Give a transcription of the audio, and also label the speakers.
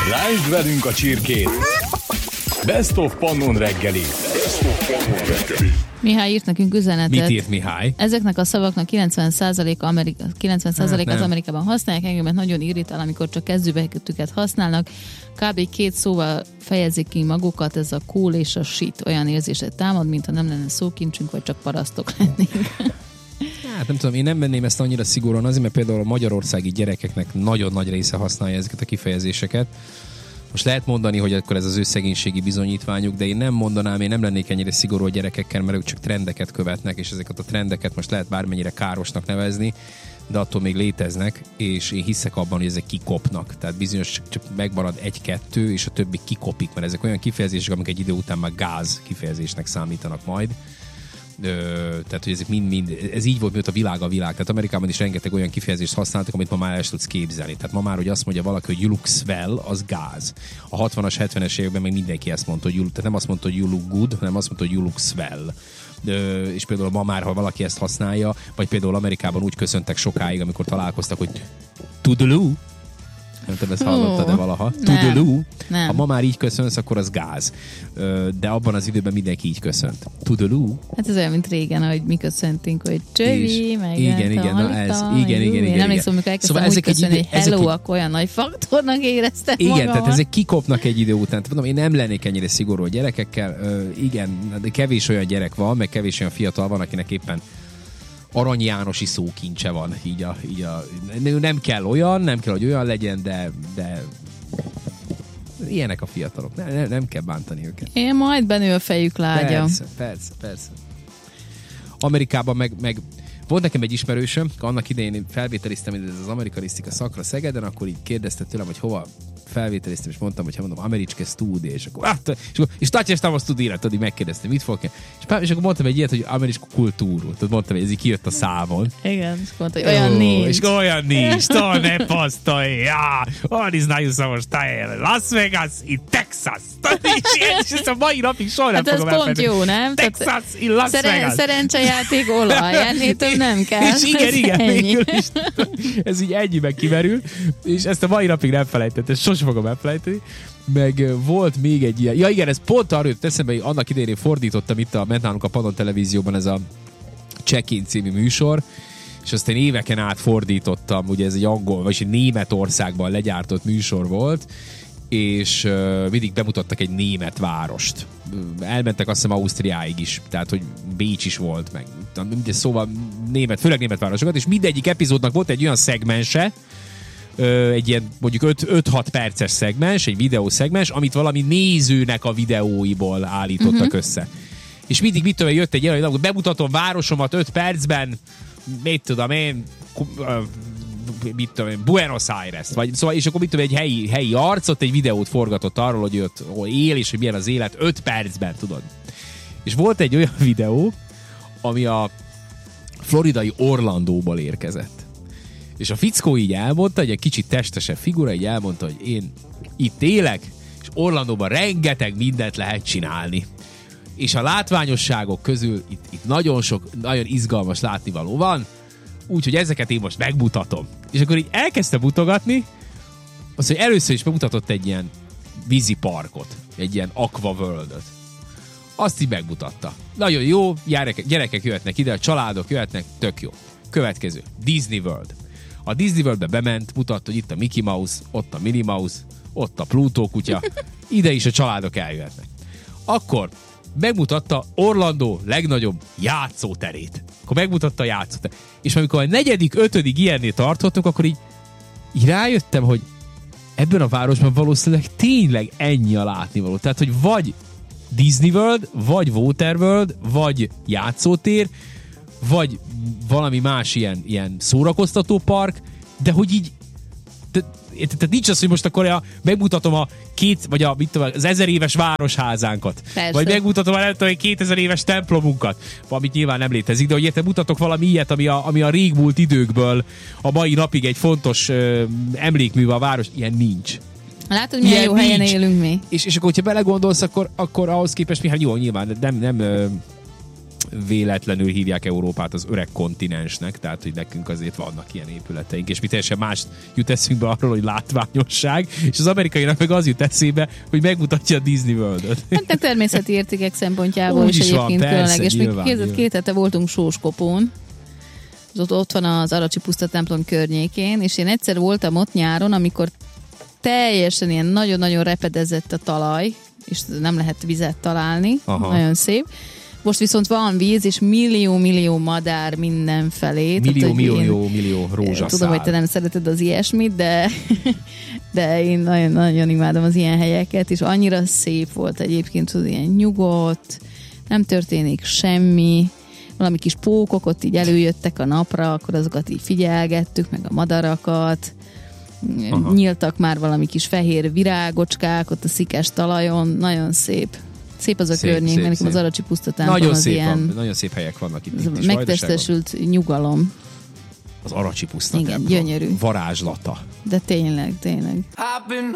Speaker 1: Rázsd velünk a csirkét! Best of Pannon reggeli.
Speaker 2: Mihály írt nekünk üzenetet.
Speaker 3: Mit írt Mihály?
Speaker 2: Ezeknek a szavaknak 90% az Amerikában használják, engemet nagyon irritál, amikor csak kezdőbetűket használnak. Kb. 2 szóval fejezik ki magukat, ez a cool és a shit. Olyan érzéset támad, mintha nem lenne szókincsünk, vagy csak parasztok lennénk.
Speaker 3: Hát nem tudom, én nem venném ezt annyira szigorúan azért, mert például a magyarországi gyerekeknek nagyon nagy része használja ezeket a kifejezéseket. Most lehet mondani, hogy akkor ez az ő szegénységi bizonyítványuk, de én nem mondanám, én nem lennék ennyire szigorú a gyerekekkel, mert ők csak trendeket követnek, és ezeket a trendeket most lehet bármennyire károsnak nevezni, de attól még léteznek, és én hiszek abban, hogy ezek kikopnak. Tehát bizonyos csak megmarad 1-2, és a többi kikopik, mert ezek olyan kifejezések, amik egy idő után már gáz kifejezésnek számítanak majd. Tehát, hogy ezek mind, ez így volt, mióta a világ. Tehát Amerikában is rengeteg olyan kifejezést használtak, amit ma már el tudsz képzelni. Tehát ma már, hogy azt mondja valaki, hogy you look swell, az gáz. A 60-as, 70-es években még mindenki ezt mondta, hogy tehát nem azt mondta, hogy you look good, hanem azt mondta, hogy you look swell. És például ma már, ha valaki ezt használja, vagy például Amerikában úgy köszöntek sokáig, amikor találkoztak, hogy toodaloo. Nem tudom, ezt hallottad-e valaha? Toodaloo. Ha ma már így köszönsz, akkor az gáz. De abban az időben mindenki így köszönt. Toodaloo.
Speaker 2: Hát ez olyan, mint régen, ahogy mi köszöntünk, hogy csövi, meg
Speaker 3: igen.
Speaker 2: Én emlékszem, amikor elkezdtem úgy köszönni, hogy hello, akkor olyan nagy faktornak éreztem
Speaker 3: igen, tehát ezek kikopnak egy idő után. Mondom, én nem lennék ennyire szigorú a gyerekekkel. Igen, de kevés olyan gyerek van, meg kevés olyan fiatal van, akinek éppen Arany Jánosi szókincse van. Nem kell, hogy olyan legyen, de ilyenek a fiatalok. Nem kell bántani őket.
Speaker 2: Én majd benő a fejük lágya.
Speaker 3: Persze. Amerikában meg volt nekem egy ismerősöm, annak idején én felvételiztem ez az amerikanisztika szakra Szegeden, akkor így kérdezte tőlem, hogy hova felvételiztem, és mondtam, hogy americske stúdió, és akkor és tacséstam a stúdióra, tudod, így megkérdeztem, mit fogok, és akkor mondtam egy ilyet, hogy amerikai kultúrú, tudod, mondtam, hogy ez így kijött a számon.
Speaker 2: Igen, és mondta, hogy olyan nincs.
Speaker 3: És olyan nincs, to ne pasztolj, on is nagyon szavos tájjel, Las Vegas, in Texas, és ezt a mai napig soha nem fogom
Speaker 2: elfelejteni. Hát ez pont jó, nem?
Speaker 3: Texas, in Las Vegas.
Speaker 2: Szerencsejáték olaj, ennél több nem kell.
Speaker 3: És igen, végül is. Ez így ennyiben kimerül, és ezt a mai napig nem felejtett, sosem fogom elfelejteni. Meg volt még egy ilyen. Ja igen, ez pont arra jött eszembe, hogy annak idején fordítottam itt ment nálunk a Pannon televízióban ez a Check-in című műsor, és aztán éveken át fordítottam, ugye ez egy angol, vagy egy Németországban legyártott műsor volt, és mindig bemutattak egy német várost. Elmentek azt hiszem Ausztriáig is, tehát hogy Bécs is volt, meg szóval főleg német városokat, és mindegyik epizódnak volt egy olyan szegmense, egy ilyen mondjuk 5-6 perces szegmens, egy videószegmens, amit valami nézőnek a videóiból állítottak össze. És mindig mit tudom, jött egy ilyen, hogy bemutatom városomat 5 percben, mit tudom én, Buenos Aires, vagy szóval, és akkor mit tudom, egy helyi arcot, egy videót forgatott arról, hogy ő ott él, és hogy milyen az élet 5 percben, tudod. És volt egy olyan videó, ami a floridai Orlandóból érkezett. És a fickó így elmondta, hogy egy kicsit testesebb figura, így elmondta, hogy én itt élek, és Orlandóban rengeteg mindent lehet csinálni. És a látványosságok közül itt nagyon sok, nagyon izgalmas látnivaló van, úgyhogy ezeket én most megmutatom. És akkor így elkezdte mutogatni, azt, hogy először is megmutatott egy ilyen víziparkot, egy ilyen Aqua World-öt. Azt így megmutatta. Nagyon jó, gyerekek jöhetnek ide, a családok jöhetnek, tök jó. Következő, Disney World. A Disney Worldbe bement, mutatta, hogy itt a Mickey Mouse, ott a Minnie Mouse, ott a Pluto kutya, ide is a családok eljöhetnek. Akkor megmutatta Orlandó legnagyobb játszóterét. Akkor megmutatta a játszóterét. És amikor a 4., 5. ilyennél tartottunk, akkor így rájöttem, hogy ebben a városban valószínűleg tényleg ennyi a látnivaló. Tehát, hogy vagy Disney World, vagy Waterworld, vagy játszótér, vagy valami más ilyen szórakoztató park, de hogy így tehát nincs az, hogy most akkor megmutatom az 1000 éves városházánkat.
Speaker 2: Persze.
Speaker 3: Vagy megmutatom a 2000 éves templomunkat, amit nyilván nem létezik, de hogy mutatok valami ilyet, ami a régmúlt időkből a mai napig egy fontos emlékmű a város, ilyen nincs.
Speaker 2: Látod, milyen jó helyen élünk mi.
Speaker 3: És akkor, hogyha belegondolsz, akkor ahhoz képest, hát jó, nyilván nem véletlenül hívják Európát az öreg kontinensnek, tehát hogy nekünk azért vannak ilyen épületeink, és mi teljesen más jut eszünkbe arról, hogy látványosság, és az amerikainak meg az jut eszébe, hogy megmutatja a Disney World-öt.
Speaker 2: Hát természeti értékek szempontjából is egyébként különleges. Még 2 hete voltunk Sóskopón, ott van az Aracsi Puszta templom környékén, és én egyszer voltam ott nyáron, amikor teljesen ilyen nagyon-nagyon repedezett a talaj, és nem lehet vizet találni. Aha. Nagyon szép. Most viszont van víz, és millió madár mindenfelé.
Speaker 3: Millió rózsaszál.
Speaker 2: Tudom, hogy te nem szereted az ilyesmit, de én nagyon imádom az ilyen helyeket, és annyira szép volt egyébként, hogy ilyen nyugodt, nem történik semmi, valami kis pókok ott így előjöttek a napra, akkor azokat így figyelgettük, meg a madarakat. Aha. Nyíltak már valami kis fehér virágocskák ott a szikes talajon, nagyon szép. Szép az a környék, mert nekem az Aracsi Puszta templom az ilyen...
Speaker 3: Nagyon szép helyek vannak itt is.
Speaker 2: Megtestesült nyugalom.
Speaker 3: Az Aracsi Puszta
Speaker 2: templom. Igen, gyönyörű.
Speaker 3: Varázslata.
Speaker 2: De tényleg.